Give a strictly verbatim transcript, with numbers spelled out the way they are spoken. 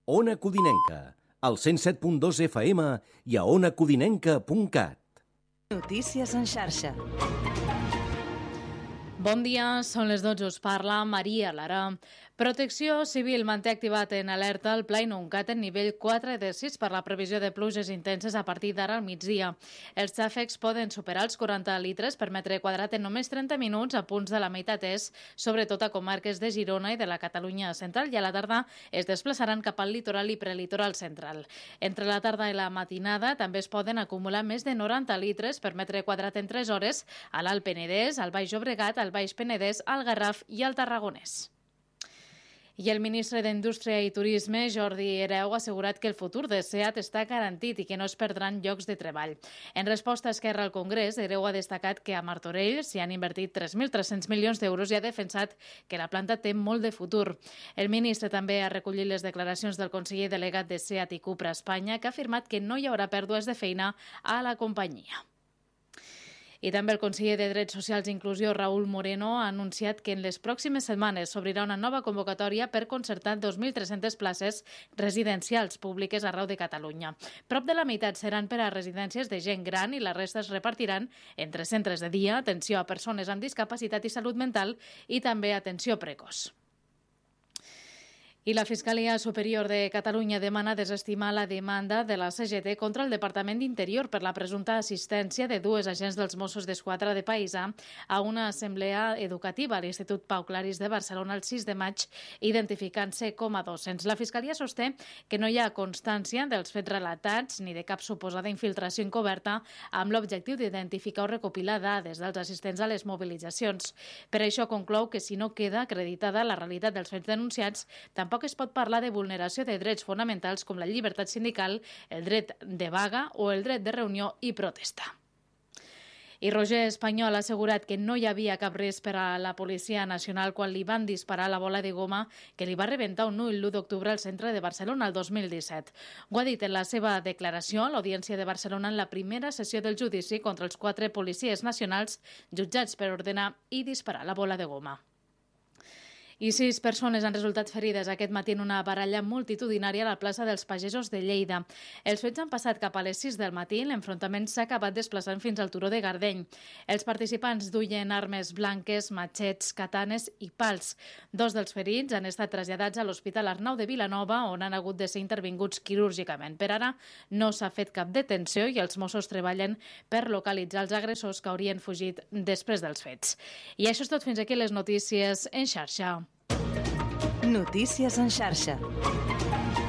Ona Codinenca, al cent set punt dos F M i a ona codinenca punt cat. Notícies en xarxa. Bon dia, són les dotze, us parla Maria Lara. Protecció Civil manté activat en alerta el Pla Inuncat en nivell quatre de sis per la previsió de pluges intenses a partir d'ara al migdia. Els xàfecs poden superar els quaranta litres per metre quadrat en només trenta minuts a punts de la meitat est, sobretot a comarques de Girona i de la Catalunya central, i a la tarda es desplaçaran cap al litoral i prelitoral central. Entre la tarda i la matinada també es poden acumular més de noranta litres per metre quadrat en tres hores a l'Alt Penedès, al Baix Llobregat, al Baix Penedès, al Garraf i al Tarragonès. I el ministre d'Indústria i Turisme, Jordi Hereu, ha assegurat que el futur de SEAT està garantit i que no es perdran llocs de treball. En resposta a Esquerra al Congrés, Hereu ha destacat que a Martorell s'hi han invertit tres mil tres-cents milions d'euros i ha defensat que la planta té molt de futur. El ministre també ha recollit les declaracions del conseller delegat de SEAT i Cupra a Espanya, que ha afirmat que no hi haurà pèrdues de feina a la companyia. I també el conseller de Drets Socials i Inclusió, Raúl Moreno, ha anunciat que en les pròximes setmanes s'obrirà una nova convocatòria per concertar dos mil tres-centes places residencials públiques arreu de Catalunya. Prop de la meitat seran per a residències de gent gran i la resta es repartiran entre centres de dia, atenció a persones amb discapacitat i salut mental i també atenció precoç. I la Fiscalia Superior de Catalunya demana desestimar la demanda de la C G T contra el Departament d'Interior per la presumpta assistència de dues agents dels Mossos d'Esquadra de Paisà a una assemblea educativa a l'Institut Pau Claris de Barcelona el sis de maig, identificant-se com a docents. La Fiscalia sosté que no hi ha constància dels fets relatats ni de cap suposada infiltració encoberta amb l'objectiu d'identificar o recopilar dades dels assistents a les mobilitzacions. Per això conclou que si no queda acreditada la realitat dels fets denunciats, tampoc Tampoc es pot parlar de vulneració de drets fonamentals com la llibertat sindical, el dret de vaga o el dret de reunió i protesta. I Roger Espanyol ha assegurat que no hi havia cap risc per a la Policia Nacional quan li van disparar la bola de goma que li va rebentar un ull l'u d'octubre al centre de Barcelona el dos mil disset. Ho ha dit en la seva declaració a l'Audiència de Barcelona en la primera sessió del judici contra els quatre policies nacionals jutjats per ordenar i disparar la bola de goma. I sis persones han resultat ferides aquest matí en una baralla multitudinària a la plaça dels Pagesos de Lleida. Els fets han passat cap a les sis del matí i l'enfrontament s'ha acabat desplaçant fins al turó de Gardeny. Els participants duien armes blanques, matxets, katanes i pals. Dos dels ferits han estat traslladats a l'Hospital Arnau de Vilanova, on han hagut de ser intervinguts quirúrgicament. Per ara no s'ha fet cap detenció i els Mossos treballen per localitzar els agressors que haurien fugit després dels fets. I això és tot, fins aquí les notícies en xarxa. Notícies en xarxa.